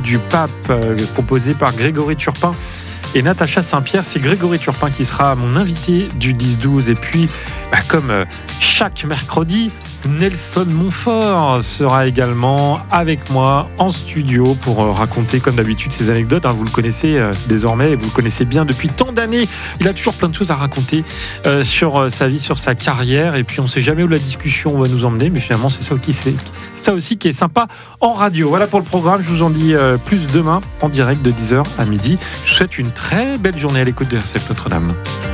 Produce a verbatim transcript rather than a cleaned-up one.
du pape, euh, composé par Grégory Turpin et Natacha Saint-Pierre. C'est Grégory Turpin qui sera mon invité du dix douze. Et puis, bah, comme euh, chaque mercredi, Nelson Montfort sera également avec moi en studio pour euh, raconter, comme d'habitude, ses anecdotes. Hein, vous le connaissez euh, désormais et vous le connaissez bien depuis tant d'années. Il a toujours plein de choses à raconter euh, sur euh, sa vie, sur sa carrière. Et puis, on ne sait jamais où la discussion va nous emmener. Mais finalement, c'est ça, qui, c'est, c'est ça aussi qui est sympa en radio. Voilà pour le programme. Je vous en dis euh, plus demain en direct de dix heures à midi. Je vous souhaite une très belle journée à l'écoute de R C F Notre-Dame.